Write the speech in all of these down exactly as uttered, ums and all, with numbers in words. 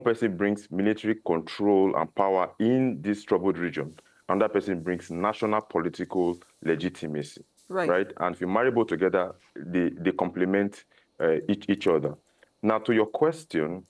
person brings military control and power in this troubled region. Another person brings national political legitimacy, right? right? And if you marry both together, they, they complement uh, each, each other. Now, to your question,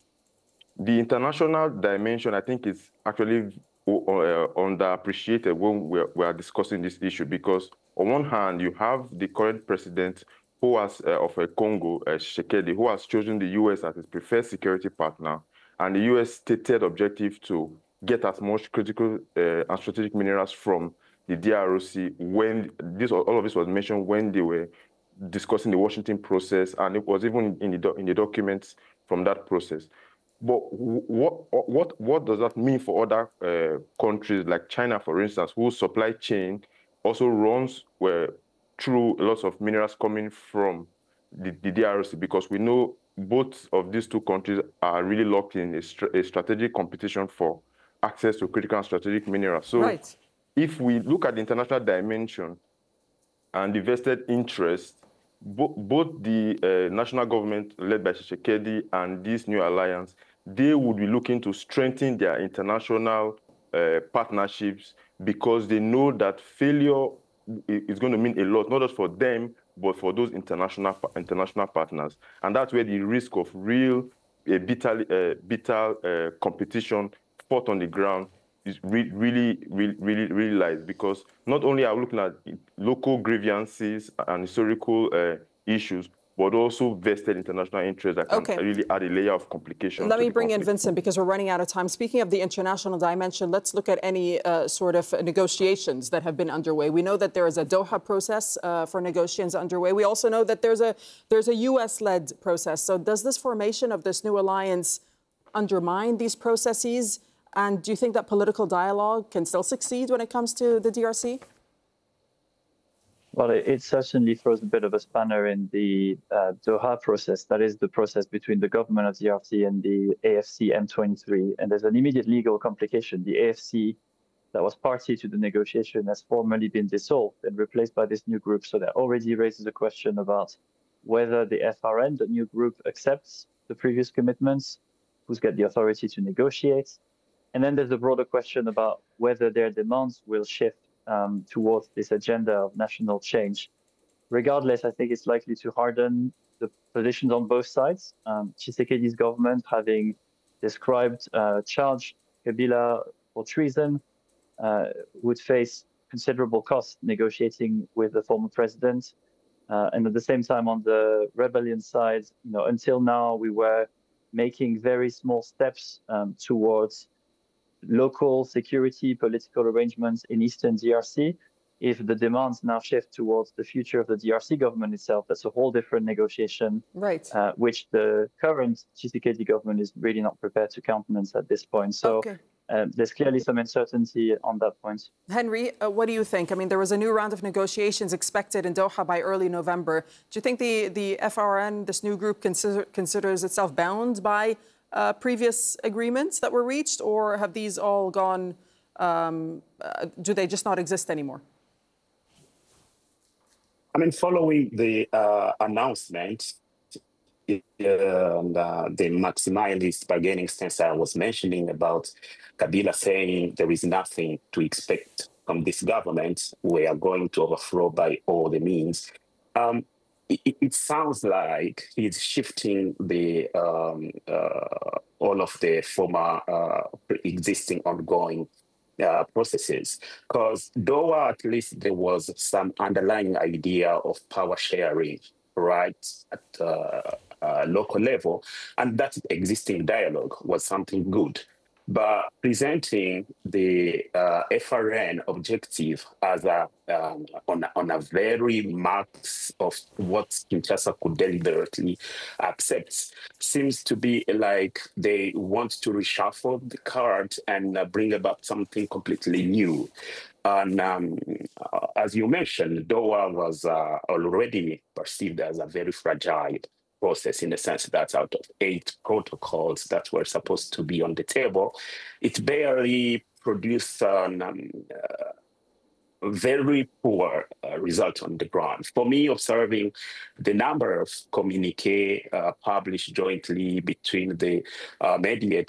the international dimension, I think, is actually uh, underappreciated when we're, we are discussing this issue, because on one hand, you have the current president who has, uh, of uh, Congo, uh, Tshisekedi, who has chosen the U S as his preferred security partner, and the U S stated objective to get as much critical uh, and strategic minerals from the D R C. When this, all of this was mentioned when they were discussing the Washington process, and it was even in the, in the documents from that process. But what what what does that mean for other uh, countries like China, for instance, whose supply chain also runs uh, through lots of minerals coming from the, the D R C? Because we know both of these two countries are really locked in a, str a strategic competition for access to critical and strategic minerals. So, right. if we look at the international dimension and the vested interest, bo both the uh, national government led by Tshisekedi and this new alliance, they would be looking to strengthen their international uh, partnerships, because they know that failure is going to mean a lot, not just for them, but for those international international partners. And that's where the risk of real uh, bitter, uh, bitter uh, competition fought on the ground is re really, really, really, really lies, because not only are we looking at local grievances and historical uh, issues, but also vested international interests that can Okay. really add a layer of complication. Let to me the bring conflict. in Vincent, because we're running out of time. Speaking of the international dimension, let's look at any uh, sort of negotiations that have been underway. We know that there is a Doha process uh, for negotiations underway. We also know that there's a there's a U S-led process. So does this formation of this new alliance undermine these processes? And do you think that political dialogue can still succeed when it comes to the D R C? Well, it, it certainly throws a bit of a spanner in the uh, Doha process. That is the process between the government of D R C and the A F C M twenty-three. And there's an immediate legal complication. The A F C that was party to the negotiation has formally been dissolved and replaced by this new group. So that already raises a question about whether the F R N, the new group, accepts the previous commitments, who's got the authority to negotiate. And then there's a broader question about whether their demands will shift um, towards this agenda of national change. Regardless, I think it's likely to harden the positions on both sides. Um, Tshisekedi's government, having described, uh, charged Kabila for treason, uh, would face considerable costs negotiating with the former president. Uh, and at the same time, on the rebellion side, you know, until now, we were making very small steps um, towards local security political arrangements in Eastern D R C. If the demands now shift towards the future of the D R C government itself, that's a whole different negotiation, right? Uh, which the current Tshisekedi government is really not prepared to countenance at this point. So okay. uh, there's clearly some uncertainty on that point. Henry, uh, what do you think? I mean, there was a new round of negotiations expected in Doha by early November. Do you think the, the F R N, this new group, consider, considers itself bound by Uh, previous agreements that were reached, or have these all gone, um, uh, do they just not exist anymore? I mean, following the uh, announcement, uh, and, uh, the maximalist bargaining stance I was mentioning about Kabila saying there is nothing to expect from this government, we are going to overthrow by all the means. Um, It, it sounds like he's shifting the um, uh, all of the former uh, existing ongoing uh, processes, because though at least there was some underlying idea of power sharing, right, at uh, uh, local level, and that existing dialogue was something good. But presenting the uh, F R N objective as a um, on, a, on a very marks of what Kinshasa could deliberately accept seems to be like they want to reshuffle the card and uh, bring about something completely new. And um, uh, as you mentioned, Doha was uh, already perceived as a very fragile process, in the sense that out of eight protocols that were supposed to be on the table, it barely produced an um, uh, very poor uh, result on the ground. For me, observing the number of communiques uh, published jointly between the uh, mediators